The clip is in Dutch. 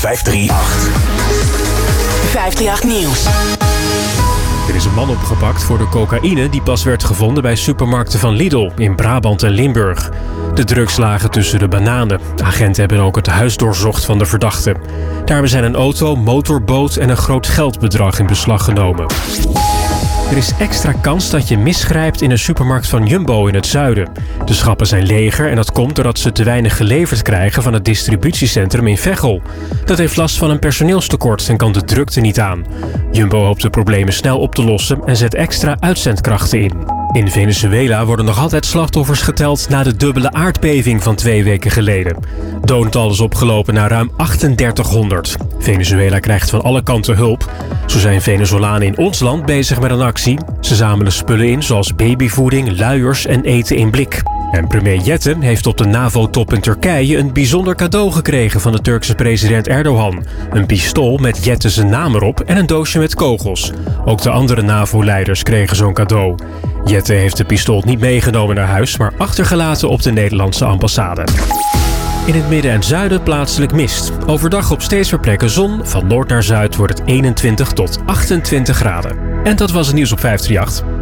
538. 538 Nieuws. Er is een man opgepakt voor de cocaïne die pas werd gevonden bij supermarkten van Lidl in Brabant en Limburg. De drugs lagen tussen de bananen. Agenten hebben ook het huis doorzocht van de verdachte. Daarbij zijn een auto, motorboot en een groot geldbedrag in beslag genomen. Er is extra kans dat je misgrijpt in een supermarkt van Jumbo in het zuiden. De schappen zijn leger en dat komt doordat ze te weinig geleverd krijgen van het distributiecentrum in Veghel. Dat heeft last van een personeelstekort en kan de drukte niet aan. Jumbo hoopt de problemen snel op te lossen en zet extra uitzendkrachten in. In Venezuela worden nog altijd slachtoffers geteld na de dubbele aardbeving van 2 weken geleden. Dodental is opgelopen naar ruim 3800. Venezuela krijgt van alle kanten hulp. Zo zijn Venezolanen in ons land bezig met een actie. Ze zamelen spullen in zoals babyvoeding, luiers en eten in blik. En premier Jette heeft op de NAVO-top in Turkije een bijzonder cadeau gekregen van de Turkse president Erdogan. Een pistool met Jette zijn naam erop en een doosje met kogels. Ook de andere NAVO-leiders kregen zo'n cadeau. Jette heeft de pistool niet meegenomen naar huis, maar achtergelaten op de Nederlandse ambassade. In het midden en zuiden plaatselijk mist. Overdag op steeds meer plekken zon. Van noord naar zuid wordt het 21 tot 28 graden. En dat was het nieuws op 538.